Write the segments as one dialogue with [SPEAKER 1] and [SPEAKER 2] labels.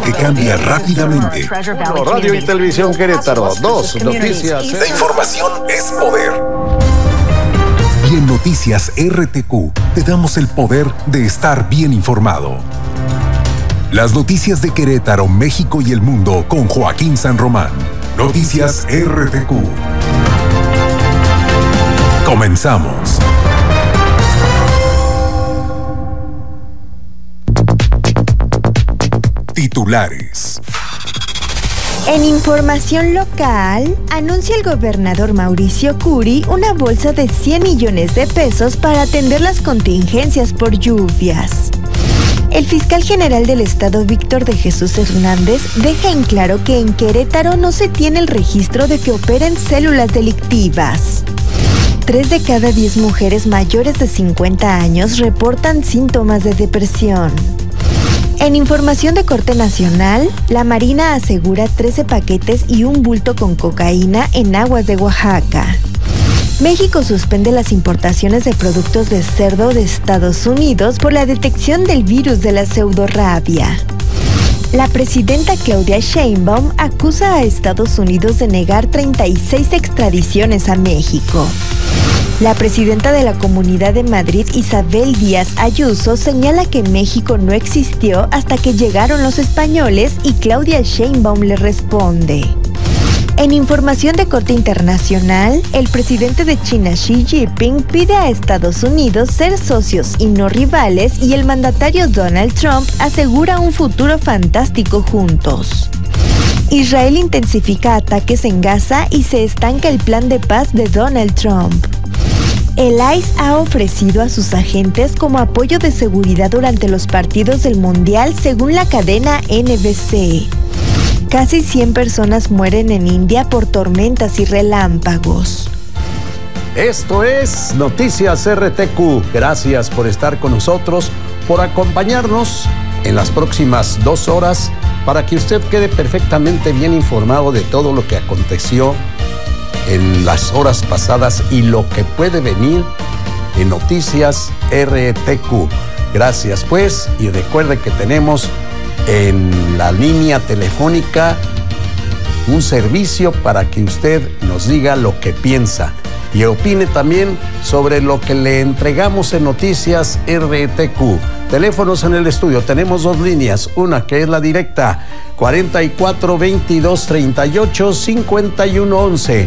[SPEAKER 1] que cambia rápidamente.
[SPEAKER 2] Radio y Televisión Querétaro. 2 noticias.
[SPEAKER 1] La información es poder. Y en Noticias RTQ te damos el poder de estar bien informado. Las noticias de Querétaro, México y el mundo con Joaquín San Román. Noticias RTQ. Comenzamos. Titulares.
[SPEAKER 3] En información local, anuncia el gobernador Mauricio Curi una bolsa de 100 millones de pesos para atender las contingencias por lluvias. El fiscal general del estado, Víctor de Jesús Hernández, deja en claro que en Querétaro no se tiene el registro de que operen células delictivas. 3 de cada 10 mujeres mayores de 50 años reportan síntomas de depresión. En información de corte nacional, la Marina asegura 13 paquetes y un bulto con cocaína en aguas de Oaxaca. México suspende las importaciones de productos de cerdo de Estados Unidos por la detección del virus de la pseudorrabia. La presidenta Claudia Sheinbaum acusa a Estados Unidos de negar 36 extradiciones a México. La presidenta de la Comunidad de Madrid, Isabel Díaz Ayuso, señala que México no existió hasta que llegaron los españoles y Claudia Sheinbaum le responde. En información de corte internacional, el presidente de China, Xi Jinping, pide a Estados Unidos ser socios y no rivales y el mandatario Donald Trump asegura un futuro fantástico juntos. Israel intensifica ataques en Gaza y se estanca el plan de paz de Donald Trump. El ICE ha ofrecido a sus agentes como apoyo de seguridad durante los partidos del Mundial, según la cadena NBC. Casi 100 personas mueren en India por tormentas y relámpagos.
[SPEAKER 2] Esto es Noticias RTQ. Gracias por estar con nosotros, por acompañarnos en las próximas 2 horas para que usted quede perfectamente bien informado de todo lo que aconteció en las horas pasadas y lo que puede venir en Noticias RTQ. Gracias pues, y recuerde que tenemos en la línea telefónica un servicio para que usted nos diga lo que piensa y opine también sobre lo que le entregamos en Noticias RTQ. Teléfonos en el estudio, tenemos 2 líneas, una que es la directa, 44 22 38 51 11,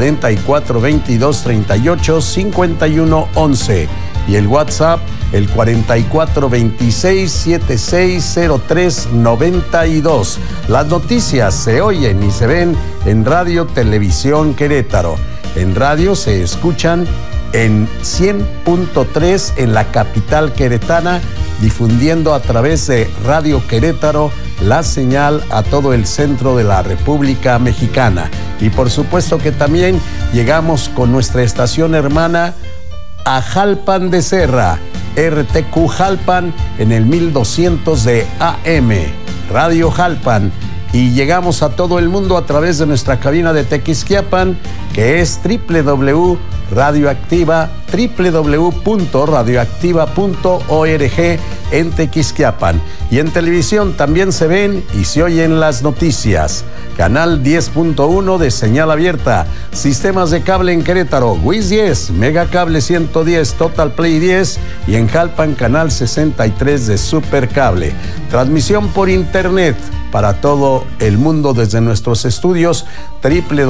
[SPEAKER 2] 44 22 38 51 11, y el WhatsApp, el 44 26 76 03 92. Las noticias se oyen y se ven en Radio Televisión Querétaro. En radio se escuchan en 100.3 en la capital queretana, difundiendo a través de Radio Querétaro la señal a todo el centro de la República Mexicana. Y por supuesto que también llegamos con nuestra estación hermana a Jalpan de Serra, RTQ Jalpan en el 1200 de AM, Radio Jalpan. Y llegamos a todo el mundo a través de nuestra cabina de Tequisquiapan, que es www.radioactiva.org en Tequisquiapan. Y en televisión también se ven y se oyen las noticias. Canal 10.1 de señal abierta, sistemas de cable en Querétaro, WIS 10, Megacable 110, Total Play 10 y en Jalpan Canal 63 de Supercable. Transmisión por internet para todo el mundo desde nuestros estudios